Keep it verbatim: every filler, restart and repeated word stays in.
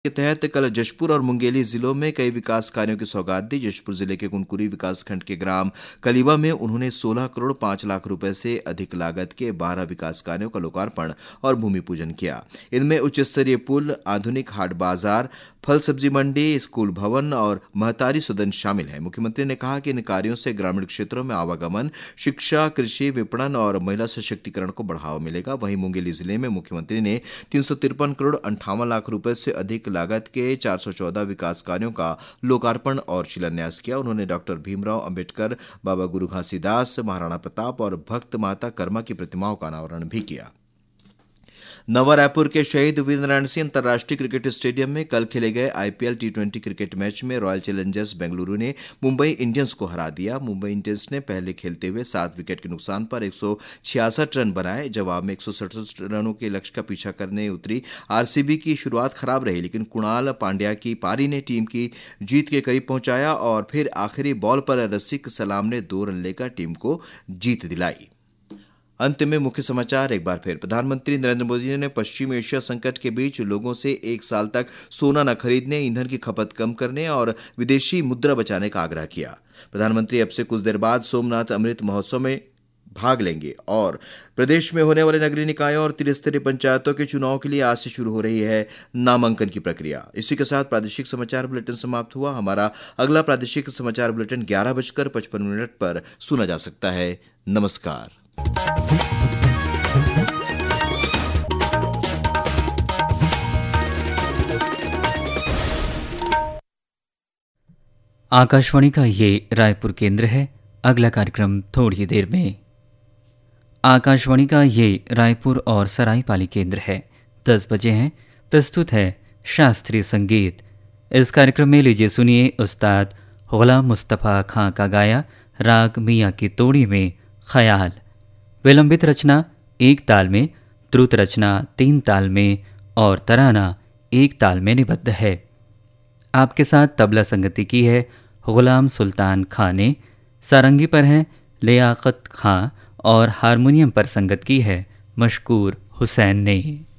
के तहत कल जशपुर और मुंगेली जिलों में कई विकास कार्यों की सौगात दी। जशपुर जिले के कुनकुरी विकासखंड के ग्राम कलीबा में उन्होंने सोलह करोड़ पांच लाख रुपए से अधिक लागत के बारह विकास कार्यों का लोकार्पण और भूमि पूजन किया। इनमें उच्च स्तरीय पुल, आधुनिक हाट बाजार, फल सब्जी मंडी, स्कूल भवन और महतारी सदन शामिल हैं। मुख्यमंत्री ने कहा कि इन कार्यों से ग्रामीण क्षेत्रों में आवागमन, शिक्षा, कृषि, विपणन और महिला सशक्तिकरण को बढ़ावा मिलेगा। वहीं मुंगेली जिले में मुख्यमंत्री ने तीन सौ तिरपन करोड़ अंठावन लाख रुपए से अधिक लागत के चार सौ चौदह विकास कार्यों का लोकार्पण और शिलान्यास किया। उन्होंने डॉक्टर भीमराव अंबेडकर, बाबा गुरु घासीदास, महाराणा प्रताप और भक्त माता कर्मा की प्रतिमाओं का अनावरण भी किया। नवा रायपुर के शहीद वीरनारायण सिंह अंतर्राष्ट्रीय क्रिकेट स्टेडियम में कल खेले गए IPL T twenty cricket match में रॉयल चैलेंजर्स बेंगलुरु ने मुंबई इंडियंस को हरा दिया। मुंबई इंडियंस ने पहले खेलते हुए सात विकेट के नुकसान पर एक सौ छियासठ रन बनाए। जवाब में एक सौ सड़सठ रनों के लक्ष्य का पीछा करने उतरी आरसीबी की शुरुआत खराब रही, लेकिन कुणाल पांड्या की पारी ने टीम की जीत के करीब पहुंचाया और फिर आखिरी बॉल पर रसिक सलाम ने दो रन लेकर टीम को जीत दिलाई। अंत में मुख्य समाचार एक बार फिर। प्रधानमंत्री नरेंद्र मोदी ने पश्चिम एशिया संकट के बीच लोगों से एक साल तक सोना न खरीदने, ईंधन की खपत कम करने और विदेशी मुद्रा बचाने का आग्रह किया। प्रधानमंत्री अब से कुछ देर बाद सोमनाथ अमृत महोत्सव में भाग लेंगे और प्रदेश में होने वाले नगरीय निकायों और त्रिस्तरीय पंचायतों के चुनाव के लिए आज से शुरू हो रही है नामांकन की प्रक्रिया। इसी के साथ प्रादेशिक समाचार बुलेटिन समाप्त हुआ। हमारा अगला प्रादेशिक समाचार बुलेटिन ग्यारह बजकर पचपन मिनट पर सुना जा सकता है। नमस्कार। आकाशवाणी का ये रायपुर केंद्र है। अगला कार्यक्रम थोड़ी देर में। आकाशवाणी का ये रायपुर और सरायपाली केंद्र है। दस बजे हैं। प्रस्तुत है शास्त्रीय संगीत। इस कार्यक्रम में लीजिए सुनिए उस्ताद गुलाम मुस्तफ़ा खां का गाया राग मियाँ की तोड़ी में ख्याल। विलंबित रचना एक ताल में, द्रुत रचना तीन ताल में और तराना एक ताल में निबद्ध है। आपके साथ तबला संगति की है गुलाम सुल्तान खां ने, सारंगी पर हैं लियाकत खां और हारमोनियम पर संगत की है मशकूर हुसैन ने।